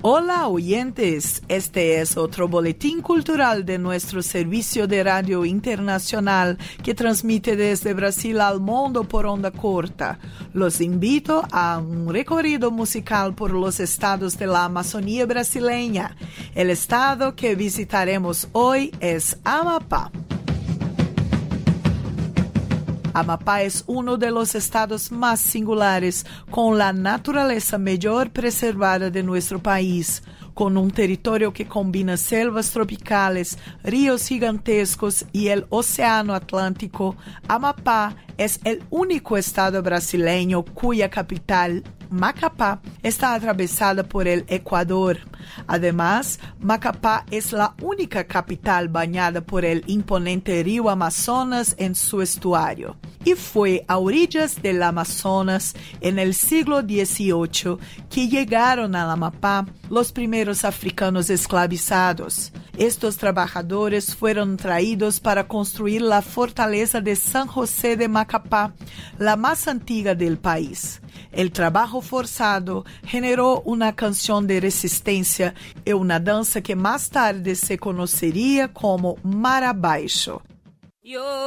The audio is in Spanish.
Hola oyentes, este es otro boletín cultural de nuestro servicio de radio internacional que transmite desde Brasil al mundo por onda corta. Los invito a un recorrido musical por los estados de la Amazonía brasileña. El estado que visitaremos hoy es Amapá. Amapá es uno de los estados más singulares, con la naturaleza mejor preservada de nuestro país, con un territorio que combina selvas tropicales, ríos gigantescos y el océano Atlántico. Amapá es el único estado brasileño cuya capital, Macapá, está atravesada por el Ecuador. Además, Macapá es la única capital bañada por el imponente río Amazonas en su estuario. Y fue a orillas del Amazonas, en el siglo XVIII, que llegaron a Amapá los primeros africanos esclavizados. Estos trabajadores fueron traídos para construir la fortaleza de San José de Macapá, la más antigua del país. El trabajo forzado generó una canción de resistencia y una danza que más tarde se conocería como Mar Abaixo.